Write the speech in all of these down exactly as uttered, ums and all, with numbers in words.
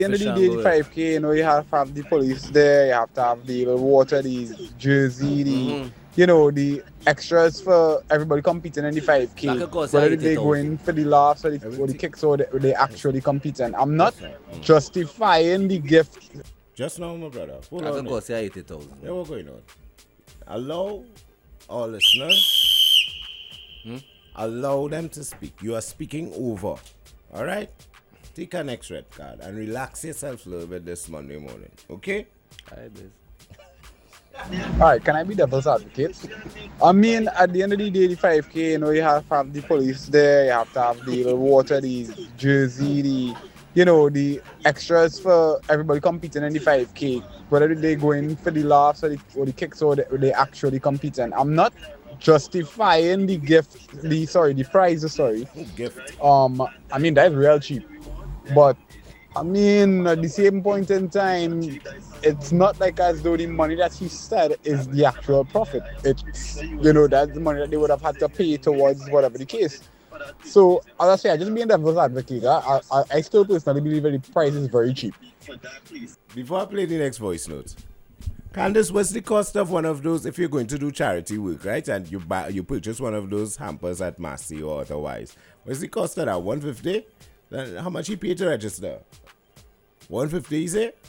end of the day, the five K, you know, you have to have the police there, you have to have the water, the jersey, the, mm-hmm. you know, the extras for everybody competing in the five K. Whether they going for the laughs or the, or the kicks or they, they actually competing. I'm not mm-hmm. justifying the gift. Just now, my brother. Hold I on. could go say eighty thousand. Yeah, what's going on? Allow all listeners, hmm? allow them to speak. You are speaking over. All right? Take an next red card and relax yourself a little bit this Monday morning. Okay? All right, biz. Alright, can I be devil's advocate? I mean, at the end of the day, the five K, you know, you have to have the police there, you have to have the water, the jersey, the, you know, the extras for everybody competing in the five K. Whether they going for the laughs or the, or the kicks or they, they actually competing. I'm not justifying the gift, the, sorry, the prize, sorry. Gift. Um, I mean, that's real cheap. But, I mean, at the same point in time, it's not like as though the money that he said is the actual profit. It's, you know, that's the money that they would have had to pay towards whatever the case. So, as I say, I just being devil's advocate, I, I, I still personally believe that the price is very cheap. Before I play the next voice note, Candace, what's the cost of one of those, if you're going to do charity work, right, and you buy, you purchase one of those hampers at Massey or otherwise, what's the cost of that, one hundred fifty dollars? Then how much you pay to register? one hundred fifty dollars, you say?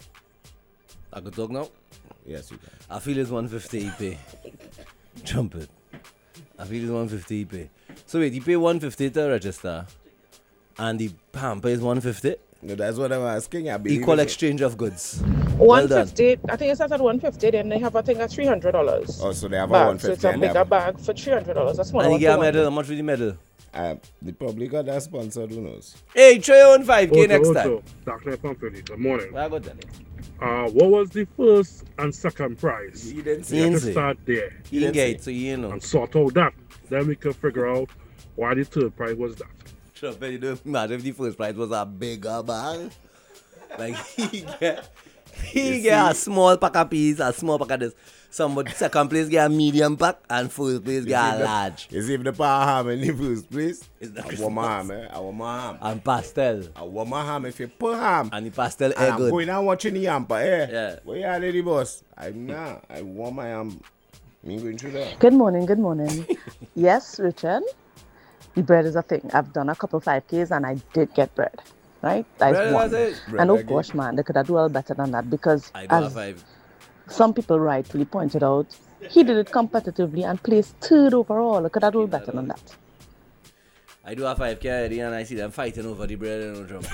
I could talk now? Yes, you can. I feel it's one hundred fifty dollars you pay. Jump it. I feel it's one hundred fifty dollars you pay. So wait, you pay one hundred fifty dollars to register, and the hamper is one hundred fifty dollars? No, that's what I'm asking. I Equal exchange of goods. one hundred fifty dollars. I think it starts at one hundred fifty dollars, then they have, I think, a three hundred dollars. Oh, so they have bag. a one hundred fifty dollars. So it's a bigger bag for three hundred dollars. That's more. And you get a medal. How much for the medal? Uh, they probably got that sponsored, who knows? Hey, try your own five K also, next also, time. Doctor Company, good morning. Where I got that? Uh, what was the first and second prize? You didn't see. Let's start there. You didn't get it, so you know. And sort out that. Then we can figure out why the third prize was that. Sure, but you don't imagine if the first prize was a bigger bag. Like, he get, he get a small pack of peas, a small pack of this. Somebody second place get a medium pack, and first place get a large. You see if the power ham in the first place, I want my ham, eh? I want my ham. And pastel. I want my ham if you put ham. And the pastel and air I'm good. going and watching the hamper, eh? Yeah. Where you are, lady boss? I'm not. I want my ham. Me going through that. Good morning, good morning. Yes, Richard. The bread is a thing. I've done a couple five Ks and I did get bread. Right? That's one. And oh gosh, man, they could have done well better than that because I do as five. some people rightfully pointed out, he did it competitively and placed third overall. They could have done better than that. I do a five K already and I see them fighting over the bread and no jumping.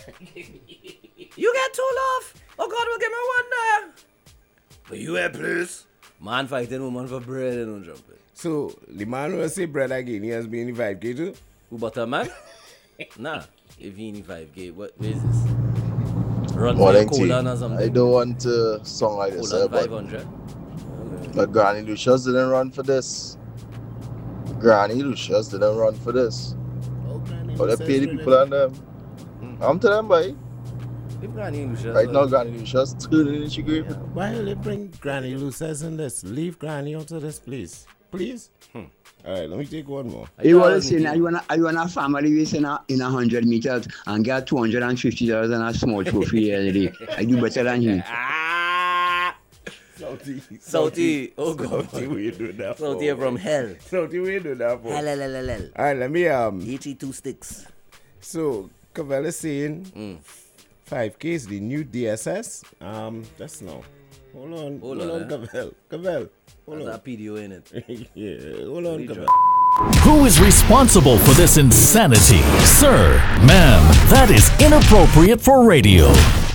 You get two off. Oh God, we'll give me one there. But you had please. Man fighting woman for bread and no jumping. So, the man will say bread again, he has been in the five K too? Who butter man? Nah, if he in the five K, what where is this? Run Well, for cola or something? I don't want to song like this, Cola eh, but, five hundred. but Granny Lucius didn't run for this. Granny Lucius didn't run for this. Oh, Granny But they Lucius pay the didn't. people on them. Hmm. I'm to them, boy. If Granny Lucius Right was- now, Granny Lucius turning in sugar. Yeah. Why will they bring Granny Lucius in this? Leave Granny out of this, please. Please? Hmm. All right, let me take one more. I You thought I want was to say, thinking- you want to you want a family race in a in a hundred meters and get two hundred and fifty dollars and a small trophy every day. I do better than him. Ah! Salty. Salty. Oh God. Salty, what you do that for? Salty from hell. Salty, what you do that for? Hell, hell, hell, hell, hell. All right, let me, um, eighty-two sticks. so, Cavell is saying Mm. five K is the new D S S. Um, that's no. Hold on, hold, Hold on, on, eh? Cavell. Cavell, hold There's on. a P D O in it. Yeah, hold on, Really Cavell. Who is responsible for this insanity? Sir, ma'am, that is inappropriate for radio.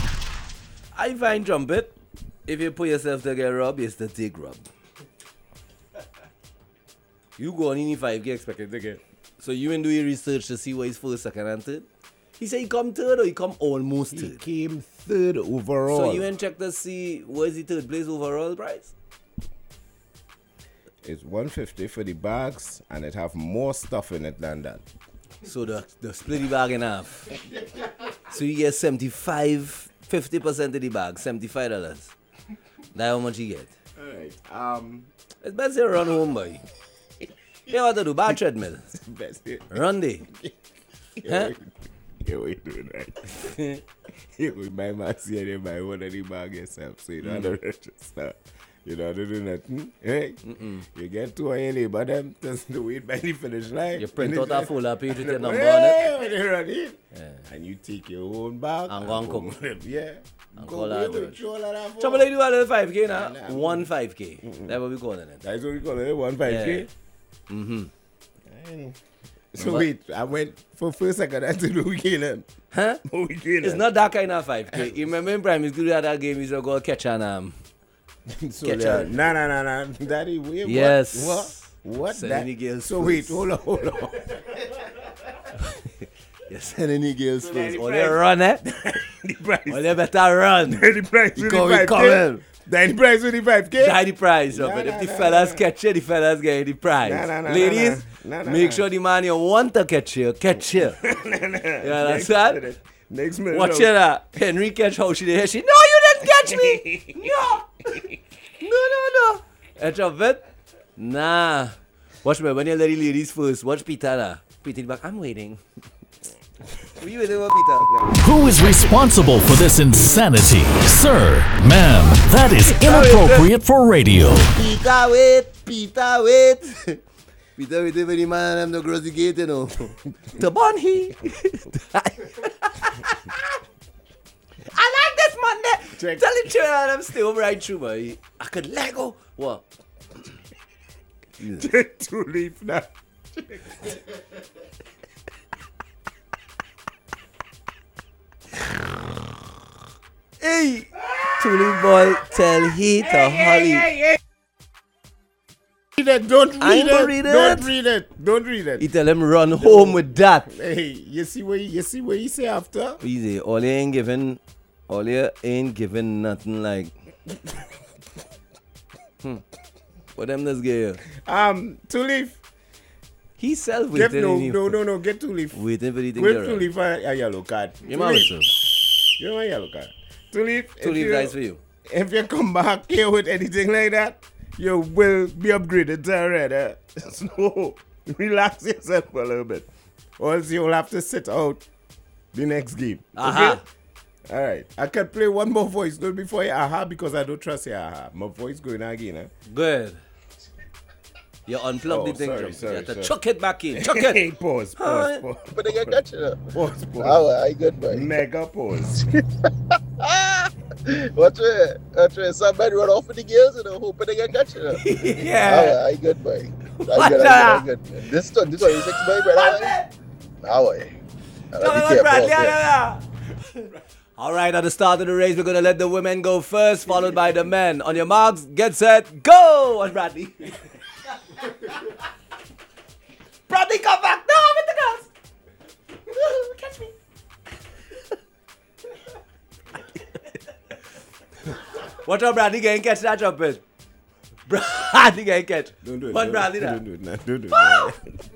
I find jump it. If you put yourself to get robbed, it's the take rob. You go on in the five K expected to get. So you ain't do your research to see what is first, second, and third. He say he come third or he come almost He third. came third overall. So you ain't check to see what is the third place overall price. It's one hundred fifty for the bags, and it have more stuff in it than that. So the, the split the bag in half. So you get seventy-five, fifty percent of the bag, seventy-five dollars. That's how much you get. Alright, um, It's best to run home, boy. You know what to do? Buy a treadmill. best. Run day. Huh? Yeah, we doing right. Yeah, we buy Maxi and they buy one of the bag yourself, so you don't have to register. You don't have to do nothing. Hey, Mm-mm. you get two on your neighbor, them just do it by the finish line. You print out a full page with your number hey, on it. When you run in, yeah. and you take your own bag. And go and come. Yeah. And go call with that. Trouble they do a little five K now. Nah, nah, one five K. Mm-mm. That's what we call it. That's what we call it, one five K? Yeah. Mm-hmm. So what? Wait, I went for first second I to the weekend. Huh? Weekend. It's not that kind of five K. You remember in primary school, that game is to go catch an um. So catch yeah. an. Nah, nah, nah, nah. Daddy, wait. Yes. What? What? That? Girls so wait, hold on, hold on. You send any girls first. All they run, eh? The price. All they better run. The price with the five K. The price with the five K. That's the price, nah, but nah, if the nah, fellas nah. catch you, the fellas get the prize. Nah, nah, nah, Ladies, nah, nah. Nah, make nah. sure the man you want to catch you, catch you. nah, nah. You understand? Next, next minute. Watch it that. Henry catch how she did. She, no, you didn't catch me. No. No, no, no. Edge of it? Nah. Watch me, when you let the ladies first, watch Peter now. Peter back, I'm waiting. Who you waiting for, Peter? Who is responsible for this insanity? Sir, ma'am, that is inappropriate for radio. Peter, wait. Peter, wait. Peter, wait for the man and them to cross the gate, you know. To burn he. I like this man there. Tell the children I'm still right through, boy. I could let go. What? To leave now. Hey, Tulip boy, tell he to hey, Holly. Hey, hey, hey. Read it. Don't read I it. read it. Don't read it. Don't read it. He tell him run home with that. Hey, you see what you see what you say after? Easy. All you ain't giving, all you ain't giving nothing like. hmm. What them this girl? Um, Tulip. He self waiting. No, no, no, no. Get Tulip. Waiting for the thing. Wait Tulip a, a yellow card. You must. You want a yellow card. Tulip. Tulip dies for you. If you come back here with anything like that, you will be upgraded to a red. Eh? So relax yourself for a little bit, or else you'll have to sit out the next game. Aha. Okay? All right. I can play one more voice note before you aha because I don't trust you aha. My voice going again. Eh? Good. You unplug oh, the thing. Sorry, sorry, you have to sorry. chuck it back in. Chuck it. Hey, pause, pause, pause. But they get catch it. Pause, pause. Oh, I good boy. Mega pause. Watch it. Watch it. Somebody run off with the girls and hoping they get catch it. Yeah. Oh, I good boy. I good, I good, I good. This one, this one is six boy, brother. Now, I. All right, at the start of the race, we're going to let the women go first, followed by the men. On your marks, get set, go! On Bradley. Bradley, come back! No, I'm with the girls! Catch me. Watch out, Bradley, getting catch that jump in. Bradley getting catch. Don't do it. One Bradley don't, there. don't do it. Don't do it. Oh!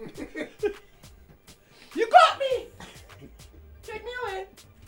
You got me! Take me away.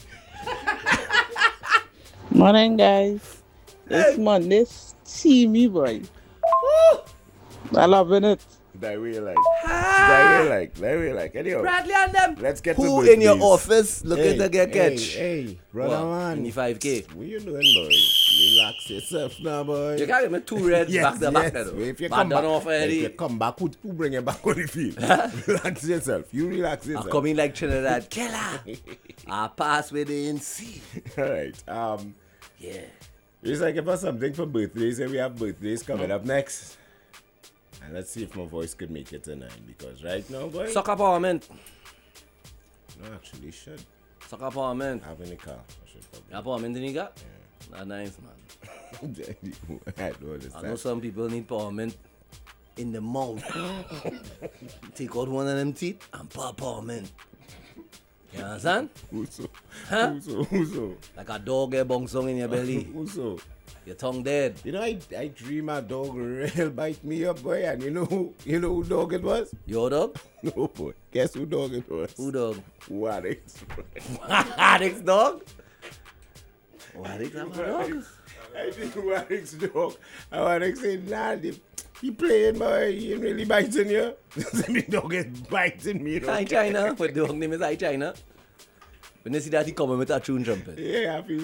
Morning, guys. This Monday, see me, boy. Woo! I loving it. That way like. That way like. That way like. Anyhow. Bradley and them. Let's get Who to in your these. office looking hey, to get catch? Hey, hey, brother what? man. In the five K. What you doing, boy? Relax yourself now, boy. You can't give me two reds yes, back to yes. back there, though. If you Bad come back, off if you come back, who, who bring you back on the field? Relax yourself. You relax yourself. I'm coming like Trinidad. Killer. I pass with the N C. All right. Um. Yeah. It's like if I something for birthdays, and we have birthdays coming up next. And let's see if my voice could make it tonight. Because right now, boy. Soccer Parliament. No, actually, should. Soccer Parliament. Have in the car. I should probably. You have Parliament in the car? Yeah. That's nice, man. I don't understand. I know some people need Parliament in the mouth. Take out one of them teeth and pop Parliament. You understand? Who's so? Huh? Who's so? Who's so? Like a dog get bong song in your belly. Who's so? Your tongue dead. You know, I, I dream a dog real bite me up, boy, and you know who, you know who dog it was? Your dog? No, boy. Guess who dog it was? Who dog? Warwick's. Warwick's dog? Warwick's have a dog? I think Warwick's dog. And Warwick said, nah, he, he playing, boy. He ain't really biting you. The dog is biting me. Hi, China. What dog name is Hi, China? When you see that he coming with that tune jumping. Yeah, I feel